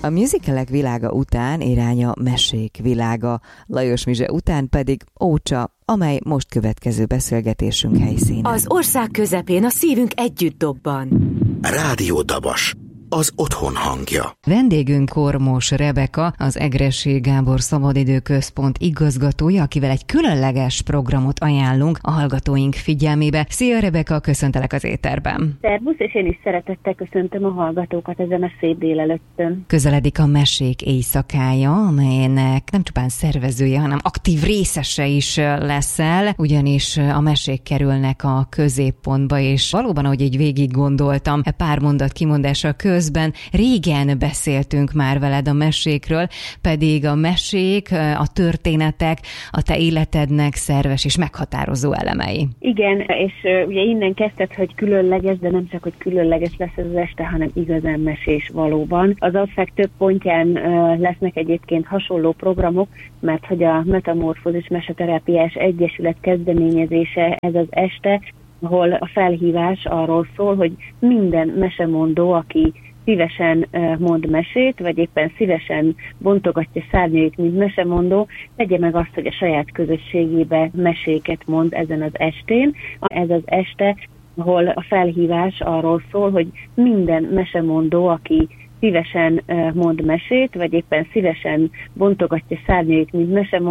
A musicalek világa után irány a mesék világa, Lajos Mizse után pedig Ócsa, amely most következő beszélgetésünk helyszíne. Az ország közepén a szívünk együtt dobban. Rádió Dabas, az otthon hangja. Vendégünk Kormos Rebeka, az Egressy Gábor Szabadidő Központ igazgatója, akivel egy különleges programot ajánlunk a hallgatóink figyelmébe. Szia Rebeka, köszöntelek az éterben. Szervusz, és én is szeretettel köszöntöm a hallgatókat ezen a szép délelőttön. Közeledik a Mesék éjszakája, amelynek nem csupán szervezője, hanem aktív részese is leszel, ugyanis a mesék kerülnek a középpontba, és valóban, ahogy így végig gondoltam, pár mondat kimondása közben, régen beszéltünk már veled a mesékről, pedig a mesék, a történetek a te életednek szerves és meghatározó elemei. Igen, és ugye innen kezdted, hogy különleges, de nem csak, hogy különleges lesz ez az este, hanem igazán mesés valóban. Az ország több pontján lesznek egyébként hasonló programok, mert hogy a Metamorfózis Meseterápiás Egyesület kezdeményezése ez az este, ahol a felhívás arról szól, hogy minden mesemondó, aki szívesen mond mesét, vagy éppen szívesen bontogatja szárnyait, mint mesemondó, tegye meg azt, hogy a saját közösségébe meséket mond ezen az estén. Ez az este, ahol a felhívás arról szól, hogy minden mesemondó, aki szívesen mond mesét, vagy éppen szívesen bontogatja szárnyait, mint mesemondó,